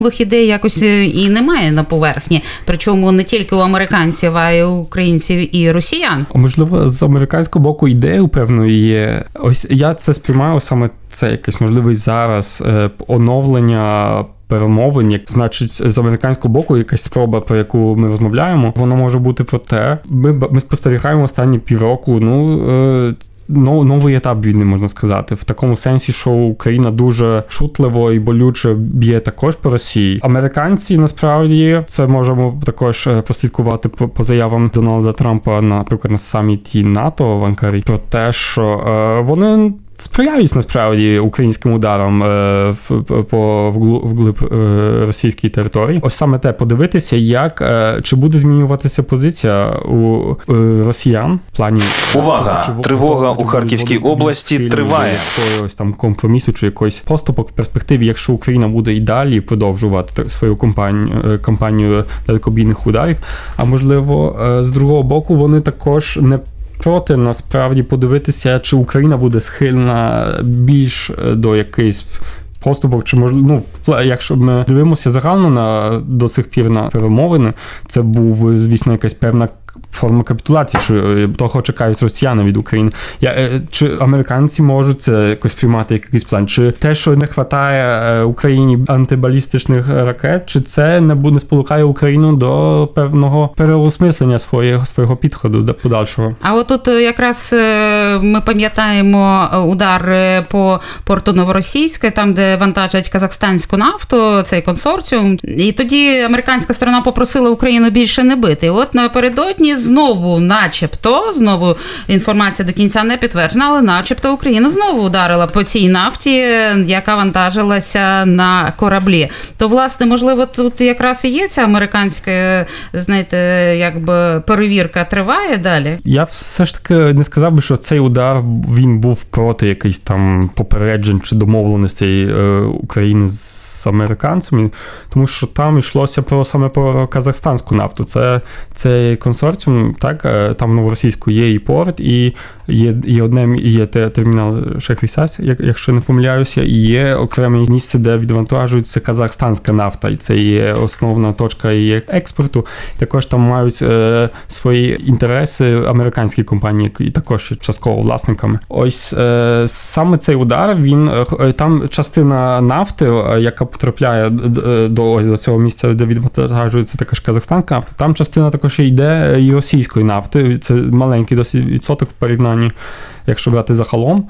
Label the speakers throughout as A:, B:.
A: ідей якось і немає на поверхні. Причому не тільки у американців, а й у українців і росіян.
B: Можливо, з американського боку ідею певної є. Ось я це сприймаю саме це якась можливість зараз оновлення перемовин, значить, з американського боку якась спроба, про яку ми розмовляємо, воно може бути про те, ми спостерігаємо останні півроку, новий етап війни, можна сказати, в такому сенсі, що Україна дуже шутливо і болюче б'є також по Росії. Американці, насправді, це можемо також прослідкувати по заявам Дональда Трампа, наприклад, на саміті НАТО в Анкарі, про те, що вони сприяють, насправді, українським ударам вглиб російської території. Ось саме те, подивитися, чи буде змінюватися позиція у росіян в плані...
C: Увага! Тривога у Харківській області триває.
B: Ось там компромісу чи якоїсь поступок в перспективі, якщо Україна буде і далі продовжувати свою кампанію далекобійних ударів. А можливо, з другого боку, вони також не проти, насправді, подивитися, чи Україна буде схильна більш до якихось поступок, чи можливо, якщо ми дивимося загально до сих пір на перемовини, це був, звісно, якась певна форма капітуляції, що того чекають росіяни від України. Чи американці можуть це якось приймати якийсь план? Чи те, що не вистачає Україні антибалістичних ракет, чи це не спонукає Україну до певного переосмислення свого підходу до подальшого?
A: А от тут якраз ми пам'ятаємо удар по порту Новоросійське, там, де вантажать казахстанську нафту, цей консорціум. І тоді американська сторона попросила Україну більше не бити. І от напередодні знову інформація до кінця не підтверджена, але начебто Україна знову ударила по цій нафті, яка вантажилася на кораблі. То, власне, можливо, тут якраз і є ця американська, перевірка триває далі?
B: Я все ж таки не сказав би, що цей удар, він був проти якихось там попереджень чи домовленостей України з американцями, тому що там йшлося саме про казахстанську нафту. Це консорціум, так, там в Новоросійську є і порт, і є термінал Шейх-Ісас, якщо не помиляюся, і є окреме місце, де відвантажується казахстанська нафта, і це є основна точка її експорту. Також там мають свої інтереси американські компанії, які також є частково власниками. Ось саме цей удар, там частина нафти, яка потрапляє до цього місця, де відвантажується також казахстанська нафта, там частина також йде і російської нафти. Це маленький досить відсоток в порівнянні, якщо брати загалом.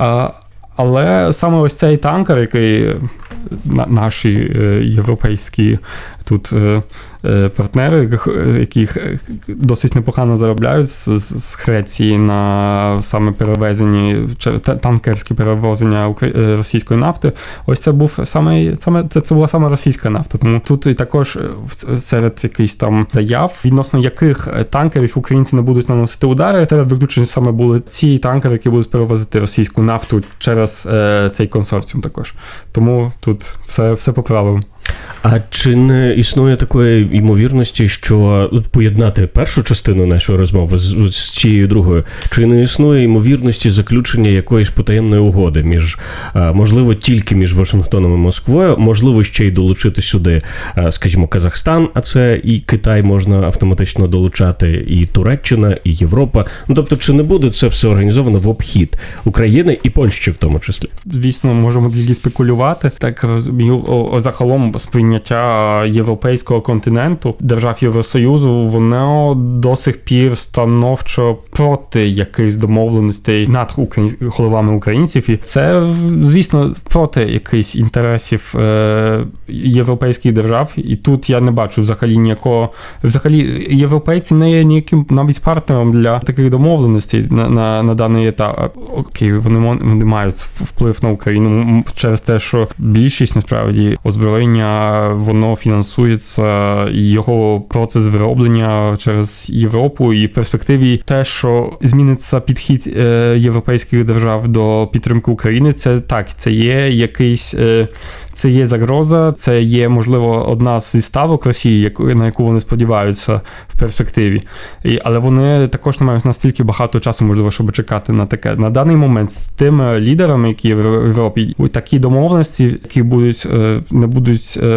B: Але саме ось цей танкер, який наші європейські тут партнери, яких досить непогано заробляють з Греції на саме перевезенні, танкерські перевозення російської нафти, ось це була саме російська нафта. Тому тут і також серед якихось там заяв, відносно яких танкерів українці не будуть наносити удари, серед виключень саме були ці танкери, які будуть перевозити російську нафту через цей консорціум також. Тому тут все по правилам.
D: А чи не існує такої ймовірності, що поєднати першу частину нашої розмови з цією другою, чи не існує ймовірності заключення якоїсь потаємної угоди можливо, тільки між Вашингтоном і Москвою, можливо, ще й долучити сюди, скажімо, Казахстан, а це і Китай можна автоматично долучати, і Туреччина, і Європа. Тобто, чи не буде це все організовано в обхід України і Польщі в тому числі?
B: Звісно, можемо тільки спекулювати. Так розумію, загалом сприйняття європейського континенту, держав Євросоюзу, воно до сих пір становчо проти якихось домовленостей над головами українців. І це, звісно, проти якихось інтересів європейських держав. І тут я не бачу взагалі європейці не є ніяким навіть партнером для таких домовленостей на даний етап. Окей, вони мають вплив на Україну через те, що більшість, насправді, озброєння, воно фінансується, його процес вироблення через Європу, і в перспективі те, що зміниться підхід європейських держав до підтримки України, це є загроза, це є, можливо, одна зі ставок Росії, на яку вони сподіваються в перспективі. Але вони також не мають настільки багато часу, можливо, щоб чекати на таке. На даний момент з тими лідерами, які в Європі, такі домовленості, які не будуть